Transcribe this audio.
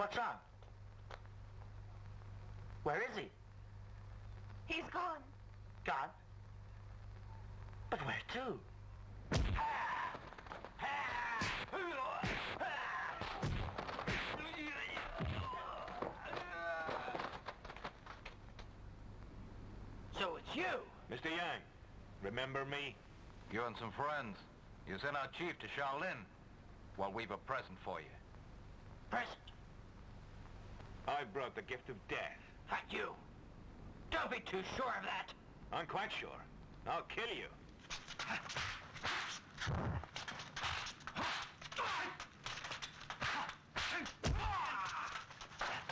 What's wrong? Where is he? He's gone. Gone? But where to? So it's you? Mr. Yang, remember me? You and some friends. You sent our chief to Shaolin. Well, we've a present for you. Present? I brought the gift of death. Fuck you. Don't be too sure of that. I'm quite sure. I'll kill you.